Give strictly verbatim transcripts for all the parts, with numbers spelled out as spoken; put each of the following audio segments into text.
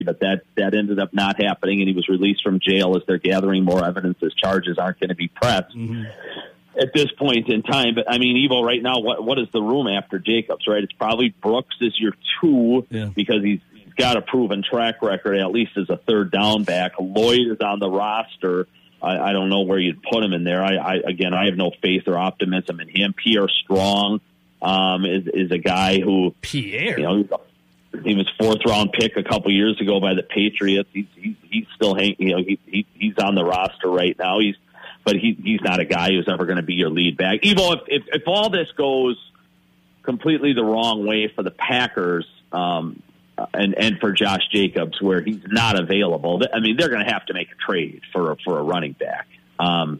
but that, that ended up not happening, and he was released from jail as they're gathering more evidence. His charges aren't going to be pressed mm-hmm. at this point in time. But, I mean, Evo, right now, what what is the room after Jacobs, right? It's probably Brooks is your two yeah. because he's, he's got a proven track record, at least as a third down back. Lloyd is on the roster. I, I don't know where you'd put him in there. I, I Again, I have no faith or optimism in him. Pierre Strong um, is, is a guy who, Pierre, you know, he was fourth round pick a couple years ago by the Patriots. He's he's, he's still hanging. You know, he, he he's on the roster right now. He's but he he's not a guy who's ever going to be your lead back. Evo, if, if if all this goes completely the wrong way for the Packers um, and and for Josh Jacobs, where he's not available, I mean, they're going to have to make a trade for for a running back. Um,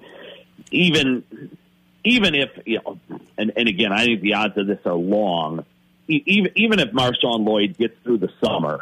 even even if you know, and and again, I think the odds of this are long. Even even if Marshawn Lloyd gets through the summer,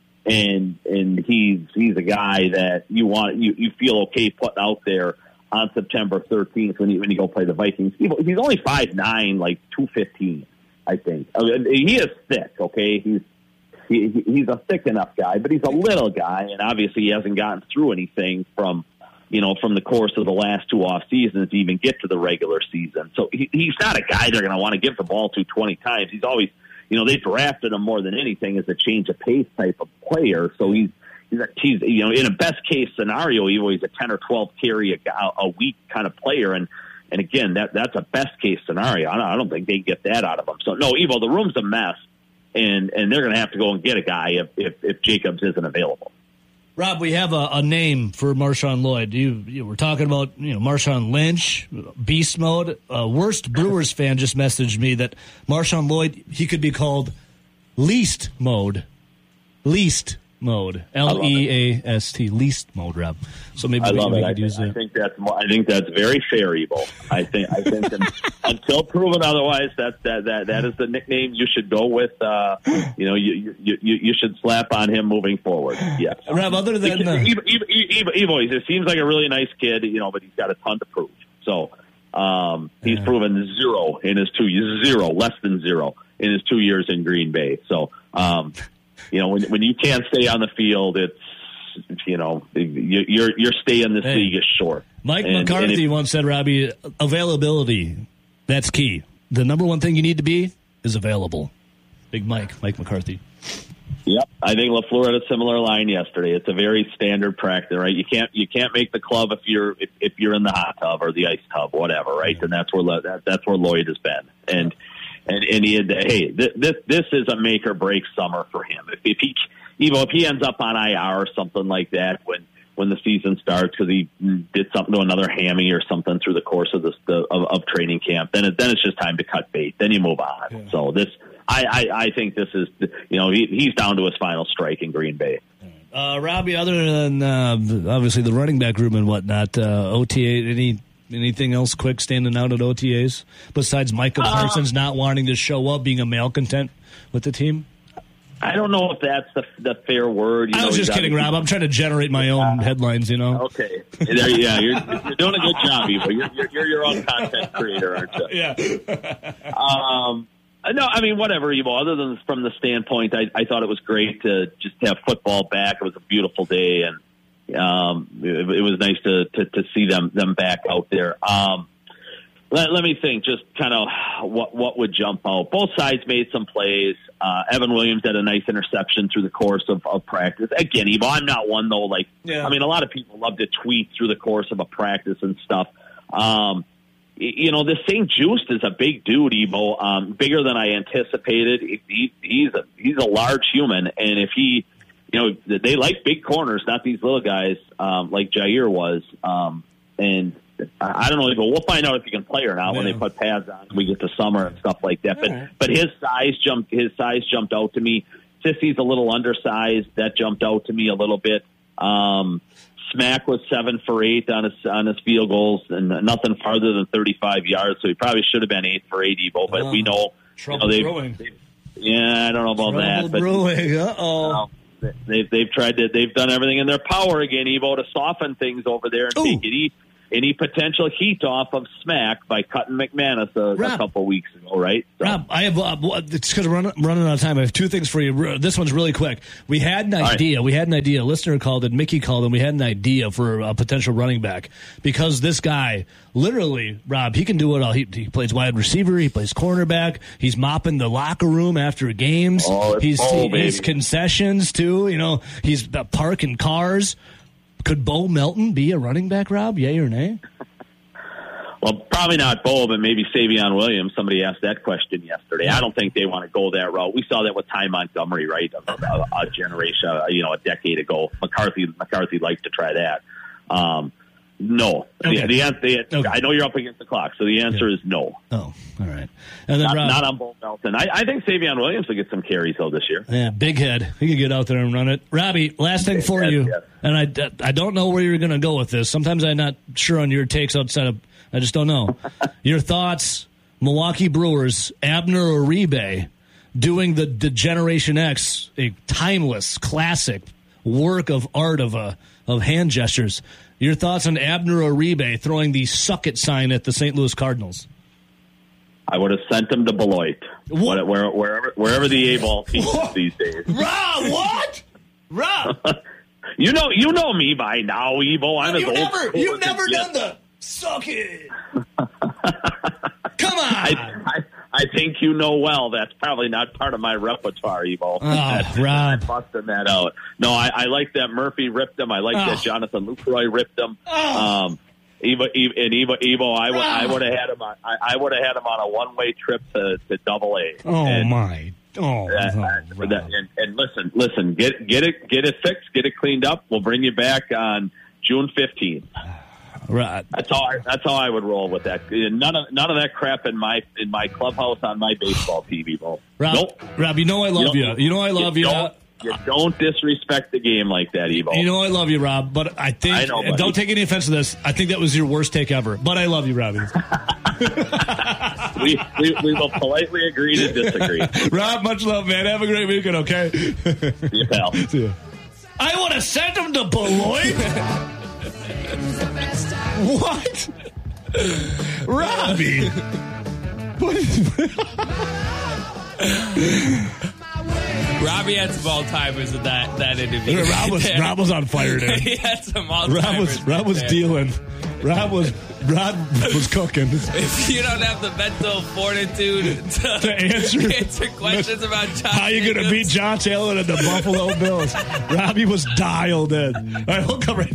and and he's he's a guy that you want you, you feel okay putting out there on September thirteenth when you when you go play the Vikings. He's only five nine, like two fifteen, I think. I mean, he is thick. Okay, he's he, he's a thick enough guy, but he's a little guy, and obviously he hasn't gotten through anything from you know from the course of the last two off seasons to even get to the regular season. So he, he's not a guy they're going to want to give the ball to twenty times. He's always You know, they drafted him more than anything as a change of pace type of player. So he's, he's, a, he's you know, in a best case scenario, he's a ten or twelve carry a, a week kind of player. And, and again, that that's a best case scenario. I don't, I don't think they get that out of him. So no, Evo, the room's a mess, and, and they're going to have to go and get a guy if, if, if Jacobs isn't available. Rob, we have a, a name for Marshawn Lloyd. You, you were talking about, you know, Marshawn Lynch, beast mode. Uh, worst Brewers fan just messaged me that Marshawn Lloyd, he could be called least mode. Least mode. L E A S T, least mode, Rob. So maybe I we, love we it. could I think, use that. I think that's more, I think that's very fair, Evo. I think I think that until proven otherwise, that that that that is the nickname you should go with. Uh, you know, you, you you you should slap on him moving forward. Yes, Rob. Other than uh, Evo, Evo, Evo, he seems like a really nice kid, you know, but he's got a ton to prove. So um, he's yeah. proven zero in his two zero, less than zero in his two years in Green Bay. So. Um, You know, when when you can't stay on the field, it's, you know, your your stay in this hey. league is short. Mike and, McCarthy and it, once said, Robbie, availability, that's key. The number one thing you need to be is available. Big Mike, Mike McCarthy. Yep, I think LaFleur had a similar line yesterday. It's a very standard practice, right? You can't you can't make the club if you're if, if you're in the hot tub or the ice tub, whatever, right? Yeah. And that's where that, that's where Lloyd has been. And And, and he had, hey, this this is a make or break summer for him. If, if he, Evo, if he ends up on I R or something like that when when the season starts because he did something to another hammy or something through the course of this the, of, of training camp, then it, then it's just time to cut bait. Then you move on. Yeah. So this, I, I I think this is, you know, he, he's down to his final strike in Green Bay. Uh, Robbie, other than uh, obviously the running back room and whatnot, uh, O T A, any. Anything else quick standing out at O T As besides Micah uh, Parsons not wanting to show up, being a malcontent with the team? I don't know if that's the the fair word. You I know, was just kidding, Rob. I'm trying to generate my own uh, headlines, you know. Okay. There, yeah, you're, you're doing a good job, Evo. You're, you're, you're your own content creator, aren't you? Yeah. um, no, I mean, whatever, Evo. Other than from the standpoint, I, I thought it was great to just have football back. It was a beautiful day, and Um, it, it was nice to, to, to see them, them back out there. Um, let, let me think just kind of what, what would jump out. Both sides made some plays. Uh, Evan Williams had a nice interception through the course of, of practice. Again, Evo, I'm not one though. Like, yeah. I mean, a lot of people love to tweet through the course of a practice and stuff. Um, you know, this Saint Just is a big dude, Evo, um, bigger than I anticipated. He, he's a, he's a large human. And if he, you know, they like big corners, not these little guys um, like Jair was. Um, and I don't know, but we'll find out if he can play or not yeah. when they put pads on and we get to summer and stuff like that. But right. but his size jumped his size jumped out to me. Sissy's a little undersized. That jumped out to me a little bit. Um, Smack was seven for eight on his on his field goals and nothing farther than thirty-five yards. So he probably should have been eight for eight, Evo. But oh, we know, trouble you know, they, yeah, I don't know about trouble that. But brewing. Uh-oh. You know, They've they've tried to they've done everything in their power again, Evo, to soften things over there and Ooh. take it easy. any potential heat off of Smack by cutting McManus a, Rob, a couple weeks ago, right? So. Rob, I have uh, it's because we're running, running out of time. I have two things for you. This one's really quick. We had an idea. Right. We had an idea. A listener called and Mickey called, and we had an idea for a potential running back because this guy, literally, Rob, he can do it all. He, he plays wide receiver. He plays cornerback. He's mopping the locker room after games. Oh, he's oh, he, his concessions too. You know, he's parking cars. Could Bo Melton be a running back, Rob? Yay or nay? Well, probably not Bo, but maybe Savion Williams. Somebody asked that question yesterday. I don't think they want to go that route. We saw that with Ty Montgomery, right? A, a, a generation, you know, a decade ago. McCarthy, McCarthy liked to try that. Um, no, okay. the, the, the, okay. I know you're up against the clock, so the answer yeah. is no. Oh, all right. And then not, Rob, not on Bo Melton. I, I think Savion Williams will get some carries though this year. Yeah, big head. He could get out there and run it. Robbie, last thing for yes, you, yes. and I, I don't know where you're going to go with this. Sometimes I'm not sure on your takes outside of. I just don't know. Your thoughts, Milwaukee Brewers, Abner Uribe, doing the, the Generation X, a timeless, classic work of art of a of hand gestures. Your thoughts on Abner Uribe throwing the suck it sign at the Saint Louis Cardinals? I would have sent him to Beloit, what? Where, wherever wherever the A-ball teaches these days. Rob, what? Rob, you know you know me by now, Evo. I'm you as never, old. You've never done the suck it. Come on. I, I, I think you know well that's probably not part of my repertoire, Evo. Oh, Rob. I'm busting that out. No, I, I like that Murphy ripped him. I like oh. that Jonathan Lucroy ripped him. Oh. Um, Evo, Evo, and Evo, Evo I, w- I would have had him on. I, I would have had him on a one-way trip to, to Double A. Oh and, my! Oh, that, oh that, and, and listen, listen, get get it, get it fixed, get it cleaned up. We'll bring you back on June fifteenth. Right. That's how I, that's how I would roll with that. None of none of that crap in my in my clubhouse on my baseball T V, bro. Rob, nope. Rob, you know I love you. You, you know I love you. you. You don't disrespect the game like that, Evo. You know I love you, Rob, but I think, I know, and don't take any offense to this, I think that was your worst take ever. But I love you, Robbie. we, we we will politely agree to disagree. Rob, much love, man. Have a great weekend, okay? See you, pal. See you. I would have sent him to Beloit? What? Robbie. Robbie had some all-timers in that, that interview. Rob was, Rob was on fire there. He had some all-timers. Rob was, Rob was dealing. Rob was Rob was cooking. If you don't have the mental fortitude to, to answer, answer questions about John how you going to beat John Taylor and the Buffalo Bills, Robbie was dialed in. All right, we'll come right